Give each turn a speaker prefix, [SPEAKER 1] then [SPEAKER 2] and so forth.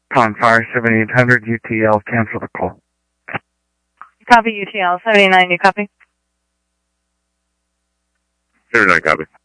[SPEAKER 1] Pond Fire 7800 UTL, cancel the call.
[SPEAKER 2] Copy UTL 79, you copy?
[SPEAKER 3] 79, copy.